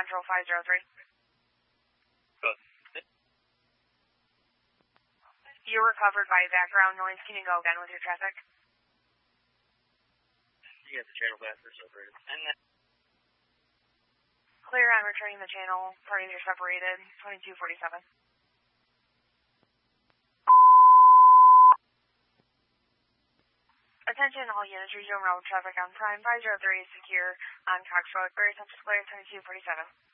Central 503. Good. You're recovered by background noise. Can you go again with your traffic? You got the channel back for separated. And then Clear on returning the channel. Parties are separated. 2247. Attention all units, resume route traffic on Prime 503 is secure on Cox Road, Berry Central Square, 2247.